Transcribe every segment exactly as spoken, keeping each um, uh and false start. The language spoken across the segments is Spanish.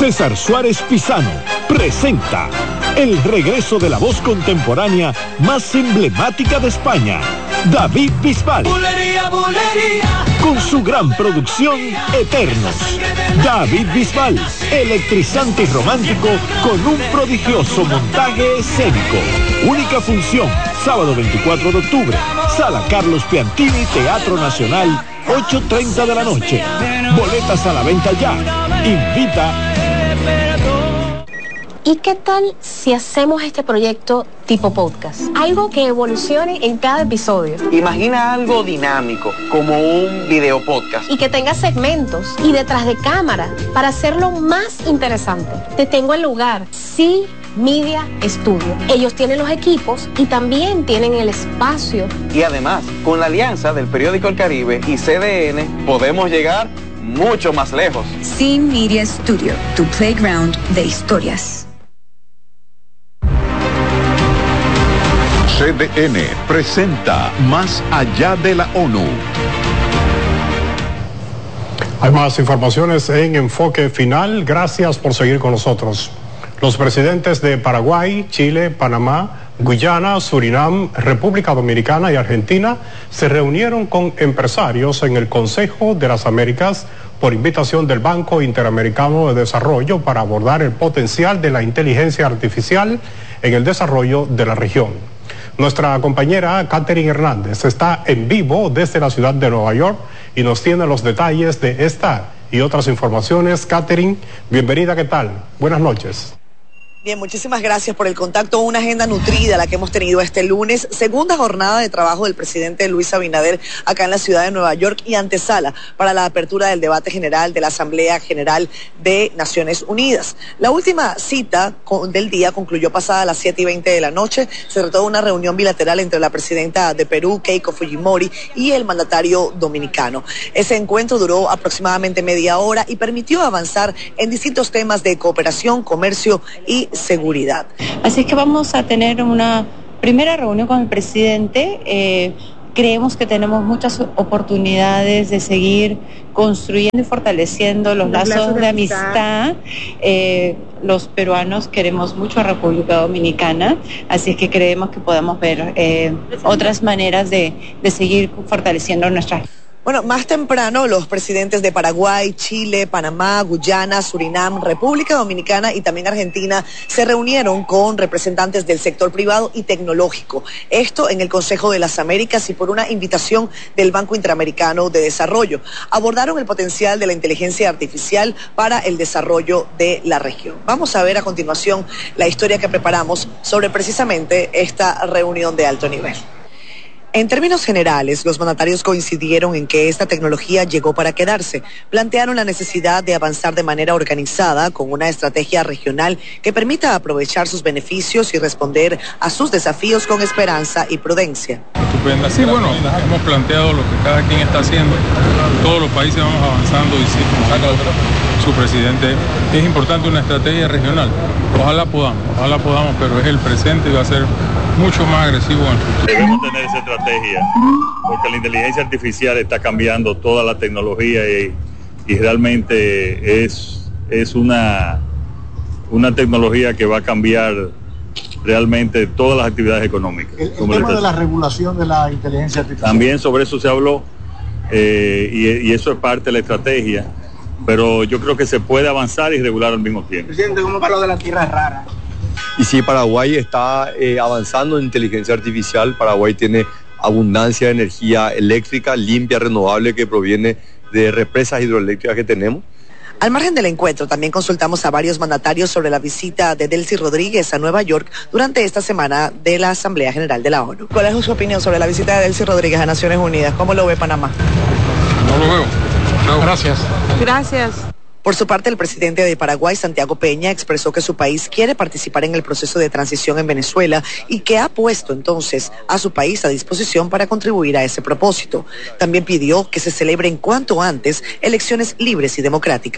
César Suárez Pisano presenta el regreso de la voz contemporánea más emblemática de España, David Bisbal. Bulería, bulería. Con su gran producción Eternos. David Bisbal, electrizante y romántico con un prodigioso montaje escénico. Única función, sábado veinticuatro de octubre, Sala Carlos Piantini, Teatro Nacional, ocho y treinta de la noche. Boletas a la venta ya. Invita. ¿Y qué tal si hacemos este proyecto tipo podcast? Algo que evolucione en cada episodio. Imagina algo dinámico, como un video podcast. Y que tenga segmentos y detrás de cámara para hacerlo más interesante. Te tengo el lugar. Sí. Media Studio. Ellos tienen los equipos y también tienen el espacio. Y además, con la alianza del periódico El Caribe y C D N, podemos llegar mucho más lejos. Sí Media Studio, tu playground de historias. C D N presenta Más allá de la ONU. Hay más informaciones en Enfoque Final. Gracias por seguir con nosotros. Los presidentes de Paraguay, Chile, Panamá, Guyana, Surinam, República Dominicana y Argentina se reunieron con empresarios en el Consejo de las Américas por invitación del Banco Interamericano de Desarrollo para abordar el potencial de la inteligencia artificial en el desarrollo de la región. Nuestra compañera Catherine Hernández está en vivo desde la ciudad de Nueva York y nos tiene los detalles de esta y otras informaciones. Catherine, bienvenida, ¿qué tal? Buenas noches. Bien, muchísimas gracias por el contacto. Una agenda nutrida la que hemos tenido este lunes, segunda jornada de trabajo del presidente Luis Abinader acá en la ciudad de Nueva York y antesala para la apertura del debate general de la Asamblea General de Naciones Unidas. La última cita del día concluyó pasada las siete y veinte de la noche. Se trató de una reunión bilateral entre la presidenta de Perú, Keiko Fujimori, y el mandatario dominicano. Ese encuentro duró aproximadamente media hora y permitió avanzar en distintos temas de cooperación, comercio y seguridad. Así es que vamos a tener una primera reunión con el presidente. Eh, creemos que tenemos muchas oportunidades de seguir construyendo y fortaleciendo los, los lazos, lazos de, de amistad. amistad. Eh, los peruanos queremos mucho a República Dominicana, así es que creemos que podemos ver eh, otras maneras de, de seguir fortaleciendo nuestras. Bueno, más temprano los presidentes de Paraguay, Chile, Panamá, Guyana, Surinam, República Dominicana y también Argentina se reunieron con representantes del sector privado y tecnológico. Esto en el Consejo de las Américas y por una invitación del Banco Interamericano de Desarrollo. Abordaron el potencial de la inteligencia artificial para el desarrollo de la región. Vamos a ver a continuación la historia que preparamos sobre precisamente esta reunión de alto nivel. En términos generales, los mandatarios coincidieron en que esta tecnología llegó para quedarse. Plantearon la necesidad de avanzar de manera organizada con una estrategia regional que permita aprovechar sus beneficios y responder a sus desafíos con esperanza y prudencia. Estupenda. Sí, bueno, hemos planteado lo que cada quien está haciendo. Todos los países vamos avanzando y sí, su presidente, es importante una estrategia regional. Ojalá podamos, ojalá podamos, pero es el presente y va a ser mucho más agresivo en el futuro. Debemos tener esa estrategia, porque la inteligencia artificial está cambiando toda la tecnología y, y realmente es, es una, una tecnología que va a cambiar realmente todas las actividades económicas. El, el tema de la regulación de la inteligencia artificial. También sobre eso se habló eh, y, y eso es parte de la estrategia, pero yo creo que se puede avanzar y regular al mismo tiempo. Presidente, ¿cómo para lo de la tierra rara? Y sí, Paraguay está eh, avanzando en inteligencia artificial. Paraguay tiene abundancia de energía eléctrica limpia, renovable, que proviene de represas hidroeléctricas que tenemos. Al margen del encuentro, también consultamos a varios mandatarios sobre la visita de Delcy Rodríguez a Nueva York durante esta semana de la Asamblea General de la ONU. ¿Cuál es su opinión sobre la visita de Delcy Rodríguez a Naciones Unidas? ¿Cómo lo ve Panamá? No lo veo. No, gracias. Gracias. Por su parte, el presidente de Paraguay, Santiago Peña, expresó que su país quiere participar en el proceso de transición en Venezuela y que ha puesto entonces a su país a disposición para contribuir a ese propósito. También pidió que se celebren cuanto antes elecciones libres y democráticas.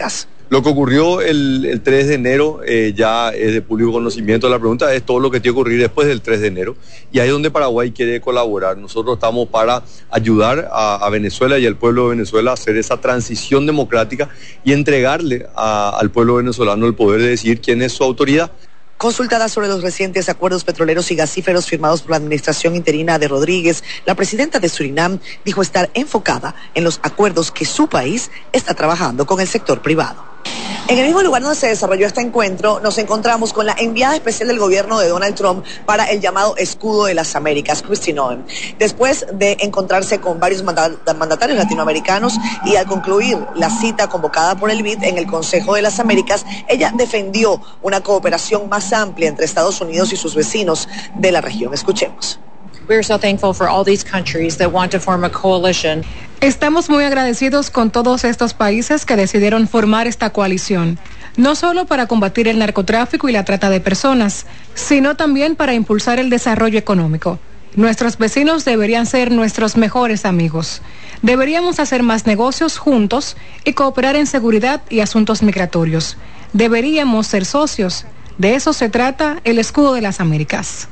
Lo que ocurrió el, el tres de enero eh, ya es de público conocimiento. La pregunta es todo lo que tiene que ocurrir después del tres de enero. Y ahí es donde Paraguay quiere colaborar. Nosotros estamos para ayudar a, a Venezuela y al pueblo de Venezuela a hacer esa transición democrática y entregarle a, al pueblo venezolano el poder de decidir quién es su autoridad. Consultada sobre los recientes acuerdos petroleros y gasíferos firmados por la administración interina de Rodríguez, la presidenta de Surinam dijo estar enfocada en los acuerdos que su país está trabajando con el sector privado. En el mismo lugar donde se desarrolló este encuentro, nos encontramos con la enviada especial del gobierno de Donald Trump para el llamado Escudo de las Américas, Kristi Noem. Después de encontrarse con varios mandatarios latinoamericanos y al concluir la cita convocada por el B I D en el Consejo de las Américas, ella defendió una cooperación más amplia entre Estados Unidos y sus vecinos de la región. Escuchemos. We're so thankful for all these countries that want to form a coalition. Estamos muy agradecidos con todos estos países que decidieron formar esta coalición, no solo para combatir el narcotráfico y la trata de personas, sino también para impulsar el desarrollo económico. Nuestros vecinos deberían ser nuestros mejores amigos. Deberíamos hacer más negocios juntos y cooperar en seguridad y asuntos migratorios. Deberíamos ser socios. De eso se trata el Escudo de las Américas.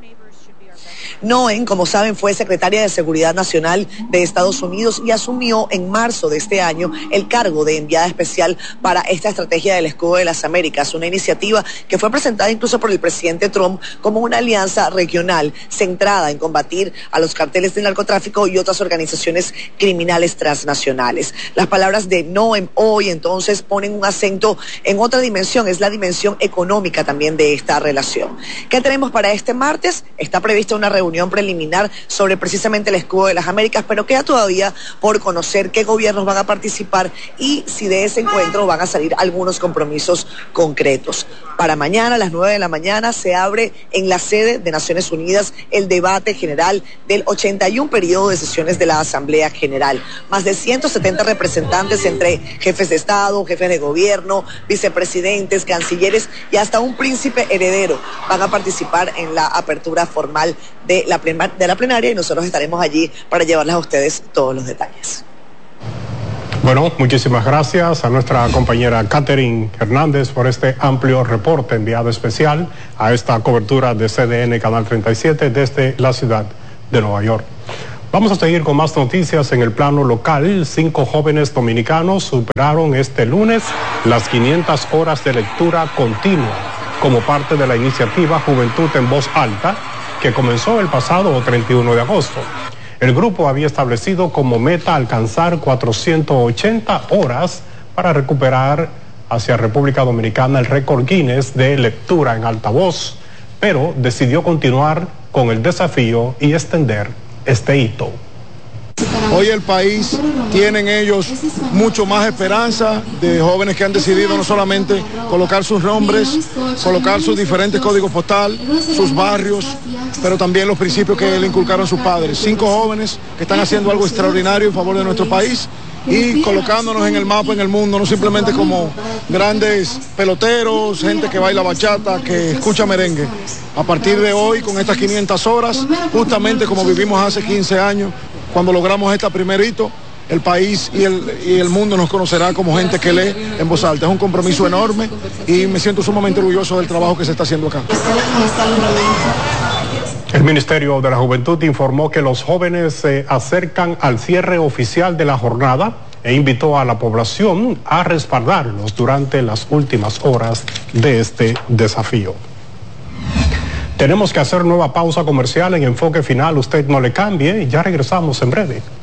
Noem, como saben, fue secretaria de Seguridad Nacional de Estados Unidos y asumió en marzo de este año el cargo de enviada especial para esta estrategia del Escudo de las Américas, una iniciativa que fue presentada incluso por el presidente Trump como una alianza regional centrada en combatir a los carteles del narcotráfico y otras organizaciones criminales transnacionales. Las palabras de Noem hoy entonces ponen un acento en otra dimensión, es la dimensión económica también de esta relación. ¿Qué tenemos para este martes? Está prevista una reunión preliminar sobre precisamente el Escudo de las Américas, pero queda todavía por conocer qué gobiernos van a participar y si de ese encuentro van a salir algunos compromisos concretos. Para mañana a las nueve de la mañana se abre en la sede de Naciones Unidas el debate general del ochenta y uno periodo de sesiones de la Asamblea General. Más de ciento setenta representantes entre jefes de Estado, jefes de gobierno, vicepresidentes, cancilleres y hasta un príncipe heredero van a participar en la apertura formal de la, de la plenaria y nosotros estaremos allí para llevarles a ustedes todos los detalles. Bueno, muchísimas gracias a nuestra compañera Catherine Hernández por este amplio reporte enviado especial a esta cobertura de C D N Canal treinta y siete desde la ciudad de Nueva York. Vamos a seguir con más noticias en el plano local. Cinco jóvenes dominicanos superaron este lunes las quinientas horas de lectura continua como parte de la iniciativa Juventud en Voz Alta, que comenzó el pasado treinta y uno de agosto. El grupo había establecido como meta alcanzar cuatrocientas ochenta horas para recuperar hacia República Dominicana el récord Guinness de lectura en alta voz, pero decidió continuar con el desafío y extender este hito. Hoy el país tienen ellos mucho más esperanza de jóvenes que han decidido no solamente colocar sus nombres, colocar sus diferentes códigos postal, sus barrios, pero también los principios que le inculcaron sus padres. Cinco jóvenes que están haciendo algo extraordinario en favor de nuestro país y colocándonos en el mapa en el mundo, no simplemente como grandes peloteros, gente que baila bachata, que escucha merengue. A partir de hoy, con estas quinientas horas, justamente como vivimos hace quince años, cuando logramos este primer hito, el país y el, y el mundo nos conocerá como gente que lee en voz alta. Es un compromiso enorme y me siento sumamente orgulloso del trabajo que se está haciendo acá. El Ministerio de la Juventud informó que los jóvenes se acercan al cierre oficial de la jornada e invitó a la población a respaldarlos durante las últimas horas de este desafío. Tenemos que hacer nueva pausa comercial en Enfoque Final. Usted no le cambie y ya regresamos en breve.